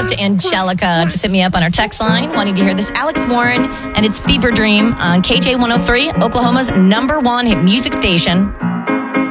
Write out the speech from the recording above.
out to Angelica. Just hit me up on our text line wanting to hear this. Alex Warren and it's Fever Dream on KJ 103, Oklahoma's #1 hit music station.